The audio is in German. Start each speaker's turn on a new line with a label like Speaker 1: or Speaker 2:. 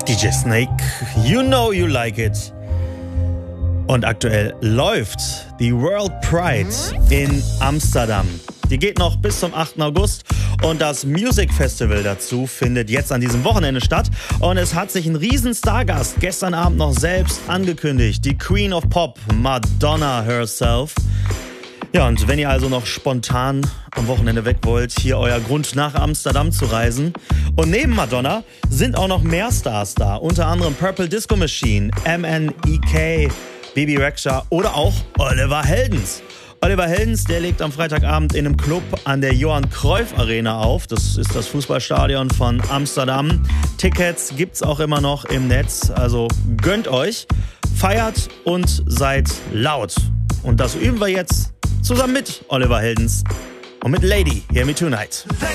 Speaker 1: DJ Snake, you know you like it. Und aktuell läuft die World Pride in Amsterdam. Die geht noch bis zum 8. August und das Music Festival dazu findet jetzt an diesem Wochenende statt. Und es hat sich ein riesen Stargast gestern Abend noch selbst angekündigt. Die Queen of Pop, Madonna herself. Ja, und wenn ihr also noch spontan am Wochenende weg wollt, hier euer Grund nach Amsterdam zu reisen. Und neben Madonna sind auch noch mehr Stars da. Unter anderem Purple Disco Machine, MNEK, Bebe Rexha oder auch Oliver Heldens. Oliver Heldens, der legt am Freitagabend in einem Club an der Johan Cruyff Arena auf. Das ist das Fußballstadion von Amsterdam. Tickets gibt's auch immer noch im Netz. Also gönnt euch, feiert und seid laut. Und das üben wir jetzt zusammen mit Oliver Heldens und mit Lady, Hear Me Tonight.